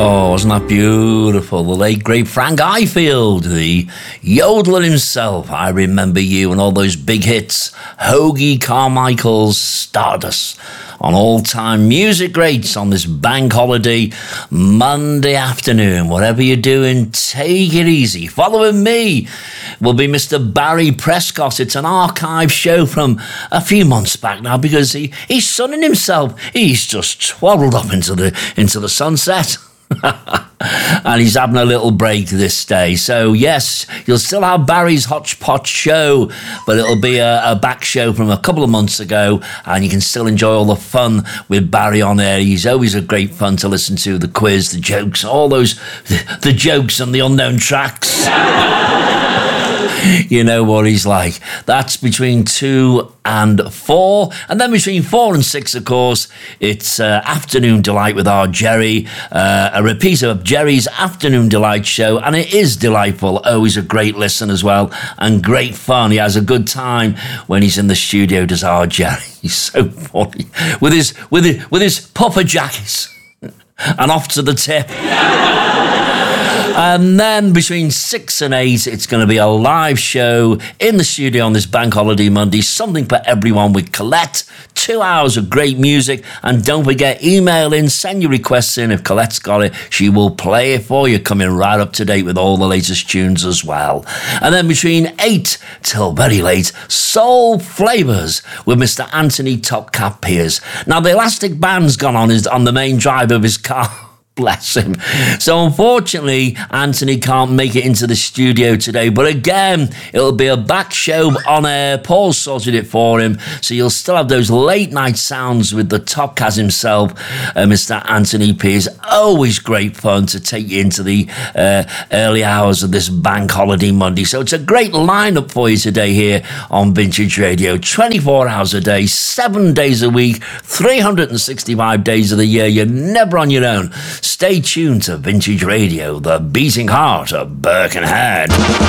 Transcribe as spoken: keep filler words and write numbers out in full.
Oh, wasn't that beautiful? The late, great Frank Ifield, the yodeler himself. I Remember You and all those big hits. Hoagie Carmichael's Stardust on all-time music greats on this bank holiday Monday afternoon. Whatever you're doing, take it easy. Following me will be Mister Barry Prescott. It's an archive show from a few months back now because he, he's sunning himself. He's just swaddled up into the into the sunset. And he's having a little break this day. So, yes, you'll still have Barry's Hodgepodge show, but it'll be a, a back show from a couple of months ago, and you can still enjoy all the fun with Barry on there. He's always a great fun to listen to, the quiz, the jokes, all those, the, the jokes and the unknown tracks. You know what he's like. That's between two and four. And then between four and six, of course, it's uh, Afternoon Delight with our Jerry. Uh, a repeat of Jerry's Afternoon Delight show. And it is delightful. Always a great listen as well. And great fun. He has a good time when he's in the studio, does our Jerry. He's so funny. With his, with his, with his puffer jackets. And off to the tip. And then between six and eight, it's going to be a live show in the studio on this Bank Holiday Monday. Something for everyone with Colette. Two hours of great music. And don't forget, email in, send your requests in. If Colette's got it, she will play it for you. Coming right up to date with all the latest tunes as well. And then between eight till very late, Soul Flavours with Mister Anthony Top Cap Piers. Now, the Elastic Band's gone on, his, on the main drive of his car. Bless him. So unfortunately, Anthony can't make it into the studio today. But again, it'll be a back show on air. Paul sorted it for him. So you'll still have those late night sounds with the Top Caz himself, uh, Mister Anthony Piers. Always great fun to take you into the uh, early hours of this bank holiday Monday. So it's a great lineup for you today here on Vintage Radio. twenty-four hours a day, seven days a week, three hundred sixty-five days of the year. You're never on your own. Stay tuned to Vintage Radio, the beating heart of Birkenhead.